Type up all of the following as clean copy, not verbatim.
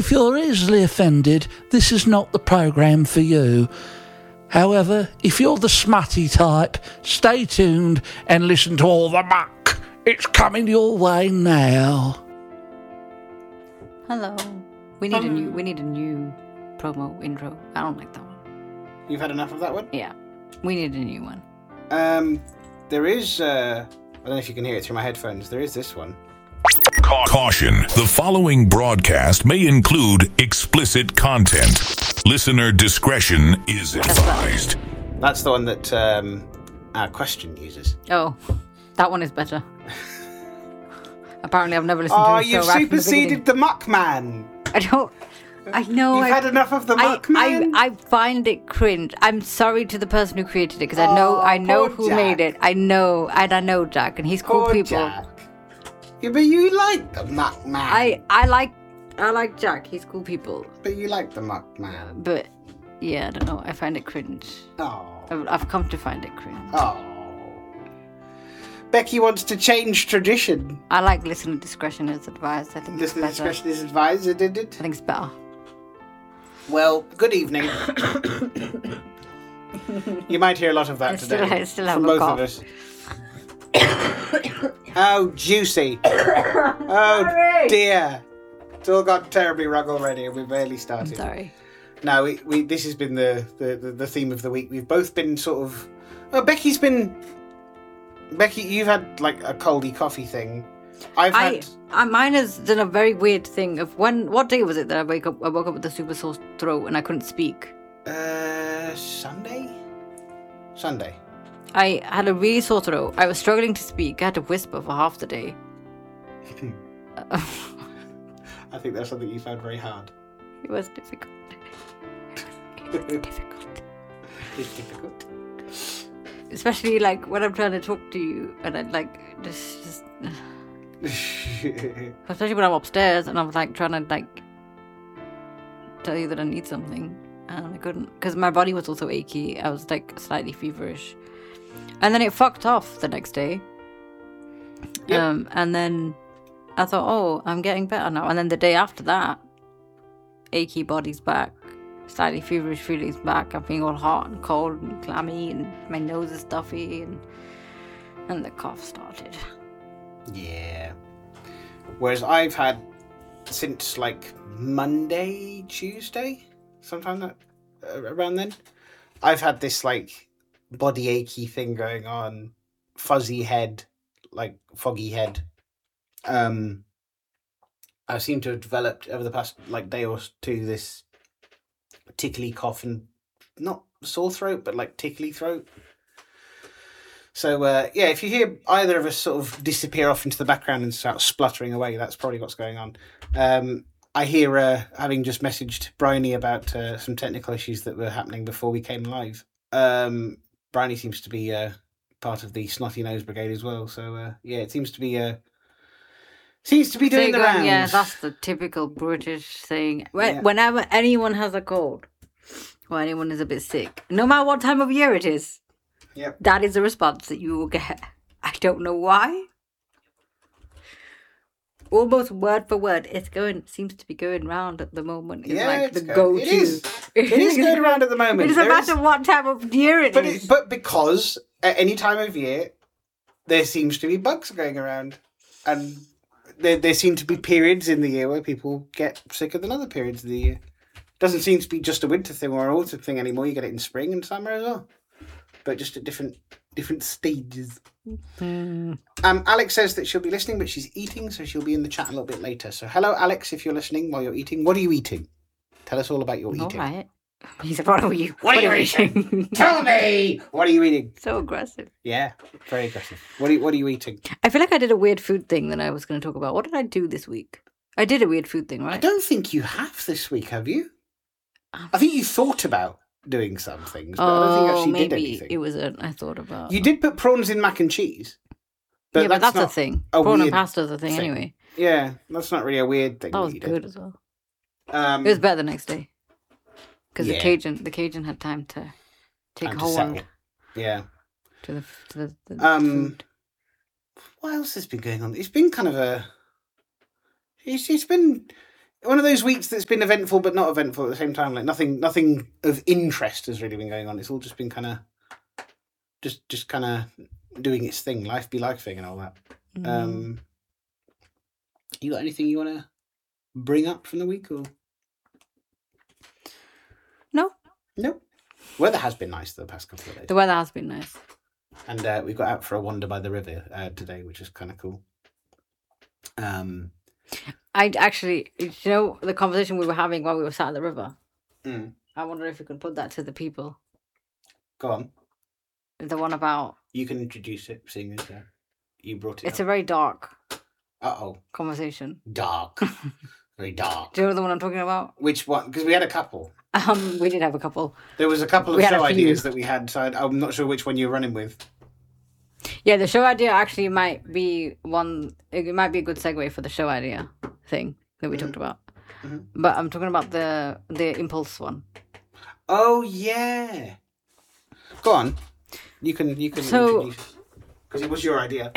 If you're easily offended, this is not the programme for you. However, if you're the smutty type, stay tuned and listen to all the muck. It's coming your way now. Hello. We need a new promo intro. I don't like that one. You've had enough of that one? Yeah. We need a new one. There is I don't know if you can hear it through my headphones. There is this one. Caution. The following broadcast may include explicit content. Listener discretion is advised. That's the one that our question uses. Oh, that one is better. Apparently I've never listened to it. Oh, you've superseded the Muckman. I know. You've had enough of the Muckman. I find it cringe. I'm sorry to the person who created it because I know who made it. I know Jack, and he's cool Poor people. Jack. Yeah, but you like the Muckman. I like Jack. He's cool people. But you like the Muckman. But yeah, I don't know. I find it cringe. Oh. I've come to find it cringe. Oh. Becky wants to change tradition. I like listener discretion is advised. I think Listener it's better. discretion is advised, did it? I think it's better. Well, good evening. You might hear a lot of that today. I still have from a both cough. of us. Oh, juicy. Oh, dear. It's all got terribly wrong already and we barely started. I'm sorry. No, we this has been the theme of the week. We've both been sort of... Well, Becky, you've had like a coldy coffee thing. Mine has done a very weird thing of what day was it that I woke up with a super sore throat and I couldn't speak? Sunday. I had a really sore throat. I was struggling to speak. I had to whisper for half the day. I think that's something you found very hard. It was difficult. It's difficult. Especially like when I'm trying to talk to you and I like just especially when I'm upstairs and I'm like trying to like tell you that I need something and I couldn't because my body was also achy. I was like slightly feverish. And then it fucked off the next day. Yep. And then I thought, oh, I'm getting better now. And then the day after that, achy body's back, slightly feverish feelings back. I'm feeling all hot and cold and clammy, and my nose is stuffy, and the cough started. Yeah. Whereas I've had since like Monday, Tuesday, sometime that around then, I've had this like body achy thing going on, fuzzy head, like foggy head. I seem to have developed over the past like day or two this tickly cough and not sore throat, but like tickly throat. So yeah, if you hear either of us sort of disappear off into the background and start spluttering away, that's probably what's going on. I hear, having just messaged Bryony about some technical issues that were happening before we came live. Bryony seems to be part of the Snotty Nose Brigade as well. So yeah, it seems to be doing the rounds. Yeah, that's the typical British thing. Yeah. Whenever anyone has a cold or anyone is a bit sick, no matter what time of year it is, Yep. that is the response that you will get. I don't know why. Almost word for word, seems to be going round at the moment. It's like the go-to. It is going around at the moment. It doesn't matter what time of year it is. But because at any time of year, there seems to be bugs going around. And there seem to be periods in the year where people get sicker than other periods of the year. It doesn't seem to be just a winter thing or an autumn thing anymore. You get it in spring and summer as well. But just at different stages. Alex says that she'll be listening, but she's eating, so she'll be in the chat a little bit later. So hello, Alex, if you're listening while you're eating. What are you eating? Tell us all about your eating. All right. He said, what are you eating? Tell me! What are you eating? So aggressive. Yeah, very aggressive. What are you eating? I feel like I did a weird food thing that I was going to talk about. What did I do this week? I did a weird food thing, right? I don't think you have this week, have you? I think you thought about doing some things, but I don't think you actually did anything. It was I thought about. You did put prawns in mac and cheese. But that's a thing. Prawn and pasta is a thing anyway. Yeah, that's not really a weird thing. That was you good did. as well. It was better the next day. Because Yeah. the Cajun had time to take Time to hold settle. Yeah. to the food. What else has been going on? It's been kind of a... It's been one of those weeks that's been eventful but not eventful at the same time. Like nothing of interest has really been going on. It's all just been kind of just kind of doing its thing, life be life thing and all that. You got anything you want to bring up from the week or? No. Weather has been nice the past couple of days. The weather has been nice. And we got out for a wander by the river today, which is kind of cool. I actually, the conversation we were having while we were sat at the river. Mm. I wonder if we could put that to the people. Go on. The one about... You can introduce it, seeing as you brought it It's up. a very dark conversation. conversation. Dark. Very dark. Do you know the one I'm talking about? Which one? Because we had a couple. We did have a couple. There was a couple of We had show a few. ideas that we had, so I'm not sure which one you're running with. Yeah, the show idea actually might be one... It might be a good segue for the show idea thing that we talked about. Mhm. But I'm talking about the impulse one. Oh, yeah. Go on. You can So- introduce, because it was your idea.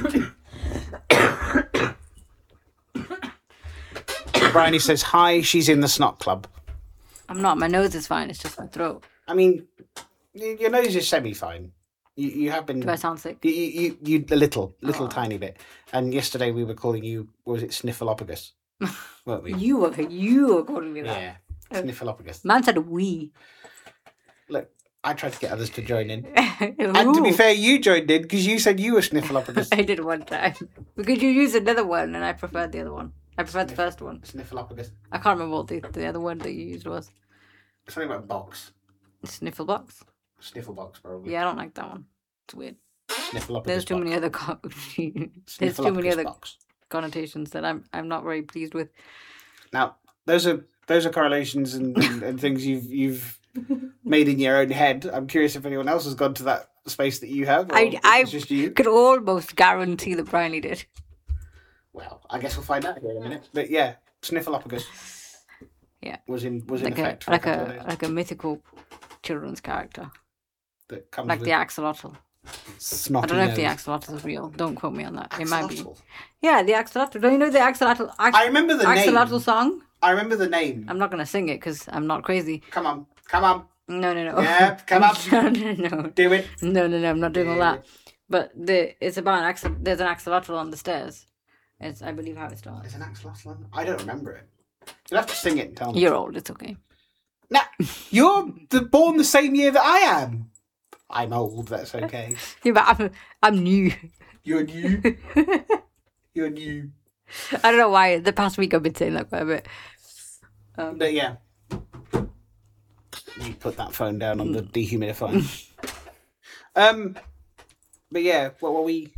Bryony says, hi, she's in the snot club. I'm not. My nose is fine. It's just my throat. I mean, your nose is semi-fine. You have been... Do I sound sick? You a little tiny bit. And yesterday we were calling you, what was it, Sniffleupagus? Weren't we? You were calling me that. Yeah, Sniffleupagus. Man said we. Look, I tried to get others to join in. And to be fair, you joined in because you said you were Sniffleupagus. I did one time. Because you used another one and I preferred the other one. I preferred the first one. Sniffleupagus. I can't remember what the other word that you used was. Something about box. Sniffle box? Snifflebox, probably. Yeah, I don't like that one. It's weird. Sniffleupagus There's too box. many other there's too many Sniffleupagus other box. connotations that I'm not very pleased with. Now, those are correlations and things you've made in your own head. I'm curious if anyone else has gone to that space that you have. Or if I it's just you. could almost guarantee that Bryony did. Well, I guess we'll find out here in a minute. But yeah, Sniffleupagus. Yeah. Was in Like effect for a a couple of days. like a mythical children's character. That comes Like with the axolotl. snotty I don't know if the nose. axolotl is real. Don't quote me on that. It might be. Axolotl. Yeah, the axolotl. Don't you know the axolotl? I remember the axolotl name. song? I remember the name. I'm not going to sing it because I'm not crazy. Come on. No. Yeah, come on. no. Do it. No, I'm not doing all that. But it's about there's an axolotl on the stairs. It's, I believe, how it starts. There's an axolotl on. I don't remember it. You'll have to sing it and tell me. You're old, it's okay. Nah, you're born the same year that I am. I'm old, that's okay. Yeah, but I'm new. You're new. You're new. I don't know why. The past week I've been saying that quite a bit. But yeah. You put that phone down on the dehumidifier. But yeah, what were we...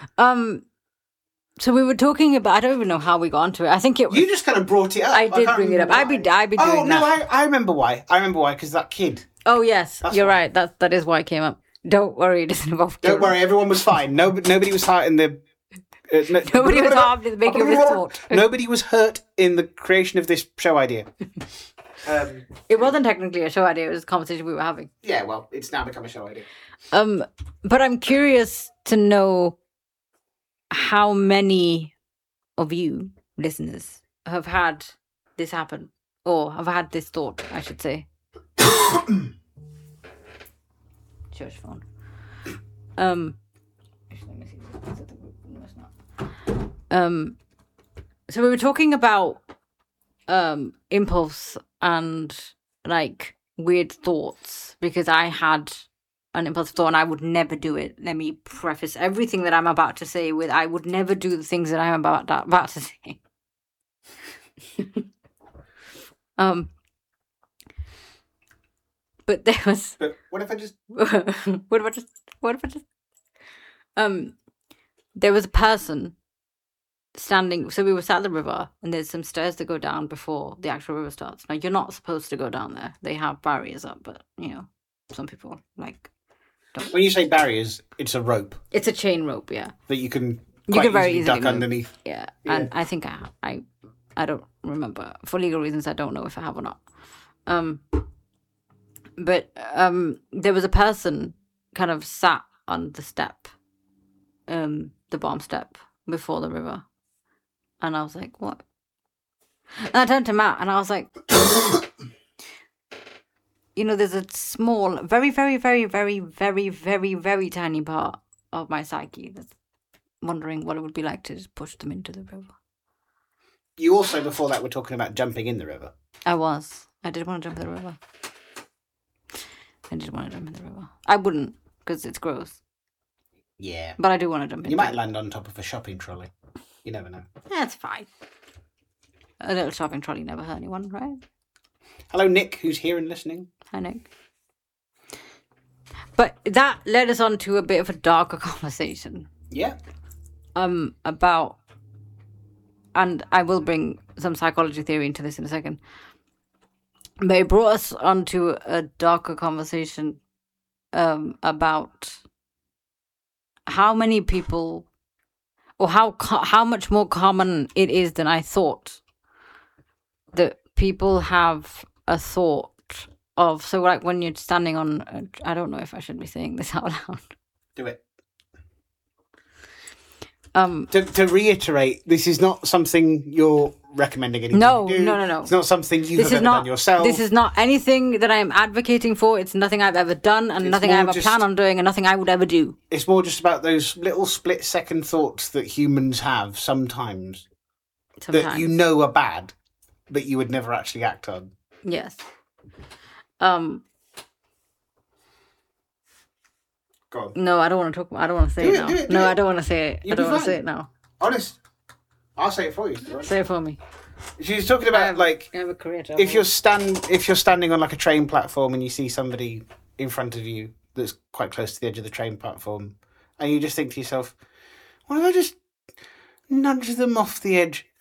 So we were talking about, I don't even know how we got onto it. I think it was... You just kind of brought it up. I did can't bring it up. remember I've why. been doing Oh, no, that. I remember why. Because that kid. Oh, yes. That's You're why. right. That is why it came up. Don't worry. It doesn't involve Don't children. worry, everyone was fine. Nobody was hurt in the... Nobody was harmed in the making of this thought. Nobody was hurt in the creation of this show idea. It wasn't technically a show idea. It was a conversation we were having. Yeah, well, it's now become a show idea. But I'm curious to know how many of you listeners have had this happen, or have had this thought, I should say. Church phone. Let me see. Is it the group? No, it's not. So we were talking about impulse and like weird thoughts, because I had an impulsive thought and I would never do it. Let me preface everything that I'm about to say with I would never do the things that I'm about to say. But there was But what if I just... there was a person standing, so we were sat at the river and there's some stairs that go down before the actual river starts. Now you're not supposed to go down there. They have barriers up, but you know, some people like don't. When you say barriers, it's a rope It's a chain rope, yeah. that you can You quite can very easily easily duck move. underneath. Yeah. Yeah. And I think I don't remember. For legal reasons I don't know if I have or not. But there was a person kind of sat on the step, the bottom step before the river. And I was like, what? And I turned to Matt and I was like, there's a small, very, very, very, very, very, very, very tiny part of my psyche that's wondering what it would be like to just push them into the river. You also, before that, were talking about jumping in the river. I did want to jump in the river. I wouldn't, because it's gross. Yeah. But I do want to jump in. You might land on top of a shopping trolley. You never know. That's fine. A little shopping trolley never hurt anyone, right? Hello, Nick, who's here and listening. Hi, Nick. But that led us on to a bit of a darker conversation. Yeah. About, and I will bring some psychology theory into this in a second, but it brought us onto a darker conversation about how many people, or how much more common it is than I thought, that people have a thought of, so like when you're standing on, I don't know if I should be saying this out loud. Do it. To reiterate, this is not something you're recommending anyone to do. No. It's not something you've ever done yourself. This is not anything that I am advocating for. It's nothing I've ever done, and nothing I ever plan on doing, and nothing I would ever do. It's more just about those little split-second thoughts that humans have sometimes. That you know are bad, but you would never actually act on. Yes. Go on. No, I don't want to talk. I don't want to say it now. No, I don't want to say it. I don't want to say it now. Honest. I'll say it for you. Say it for me. She's talking about I have a career job. if you're standing on like a train platform and you see somebody in front of you that's quite close to the edge of the train platform, and you just think to yourself, "What if I just nudge them off the edge